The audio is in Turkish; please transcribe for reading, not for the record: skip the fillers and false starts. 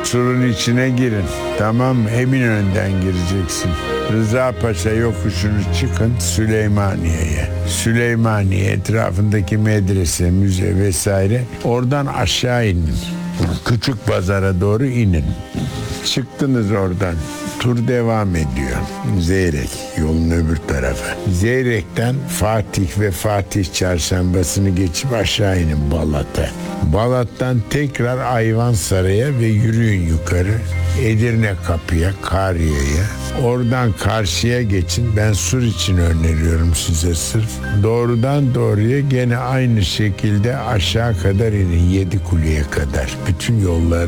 Surun içine girin. Tamam mı? Eminönü'nden gireceksin. Rıza Paşa yokuşunu çıkın Süleymaniye'ye. Süleymaniye etrafındaki medrese, müze vesaire. Oradan aşağı inin. Küçük pazara doğru inin. Çıktınız oradan. Tur devam ediyor. Zeyrek yolun öbür tarafı. Zeyrek'ten Fatih ve Fatih Çarşambası'nı geçip aşağı inin Balat'a. Balat'tan tekrar Ayvansaray'a ve yürüyün yukarı. Edirne Kapı'ya, Kariye'ye. Oradan karşıya geçin. Ben Sur için öneriyorum size sırf. Doğrudan doğruya gene aynı şekilde aşağı kadar inin. Yedikule'ye kadar. Bütün yollar